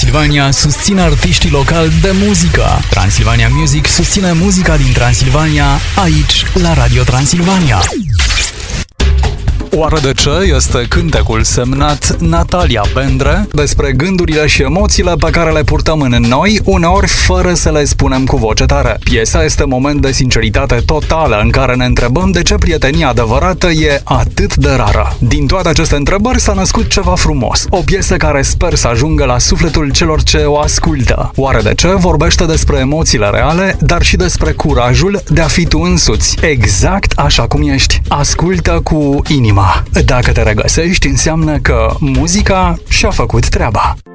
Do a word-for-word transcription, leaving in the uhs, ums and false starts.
Transilvania susține artiștii locali de muzică. Transilvania Music susține muzica din Transilvania, aici, la Radio Transilvania. Oare de ce este cântecul semnat Natalia Bendre despre gândurile și emoțiile pe care le purtăm în noi, uneori fără să le spunem cu voce tare? Piesa este moment de sinceritate totală în care ne întrebăm de ce prietenia adevărată e atât de rară. Din toate aceste întrebări s-a născut ceva frumos, o piesă care sper să ajungă la sufletul celor ce o ascultă. Oare de ce vorbește despre emoțiile reale, dar și despre curajul de a fi tu însuți, exact așa cum ești. Ascultă cu inima. Dacă te regăsești, înseamnă că muzica și-a făcut treaba.